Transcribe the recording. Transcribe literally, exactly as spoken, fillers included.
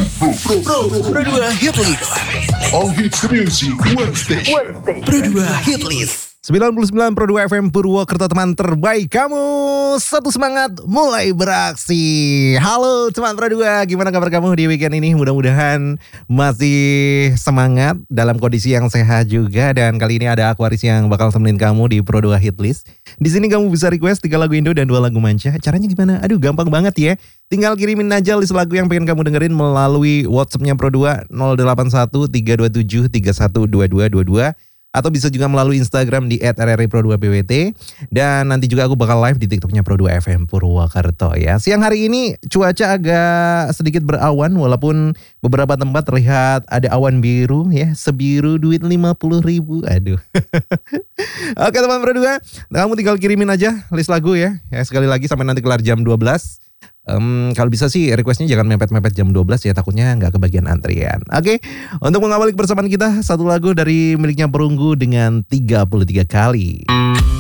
Pro Pro Pro Pro dua Hitlist. All hits music one station. Pro dua Hitlist. sembilan puluh sembilan Pro dua F M Purwokerto, teman terbaik kamu. Satu semangat mulai beraksi. Halo teman Pro dua, gimana kabar kamu di weekend ini? Mudah-mudahan masih semangat dalam kondisi yang sehat juga. Dan kali ini ada Aquaris yang bakal temenin kamu di Pro dua Hitlist. Di sini kamu bisa request tiga lagu Indo dan dua lagu manca. Caranya gimana? Aduh, gampang banget ya. Tinggal kirimin aja list lagu yang pengen kamu dengerin melalui WhatsApp-nya Pro dua nol delapan satu tiga dua tujuh tiga satu dua dua dua dua. Atau bisa juga melalui Instagram di et r r i pro dua b w t. Dan nanti juga aku bakal live di TikToknya Pro dua F M Purwokerto ya. Siang hari ini cuaca agak sedikit berawan, walaupun beberapa tempat terlihat ada awan biru ya. Sebiru duit lima puluh ribu. Aduh. Oke teman Pro dua, kamu tinggal kirimin aja list lagu ya. Ya sekali lagi sampai nanti kelar jam dua belas. Um, kalau bisa sih requestnya jangan mepet-mepet jam dua belas ya, takutnya nggak kebagian antrian. Oke, untuk mengawali kebersamaan kita, satu lagu dari miliknya Perunggu dengan tiga puluh tiga kali.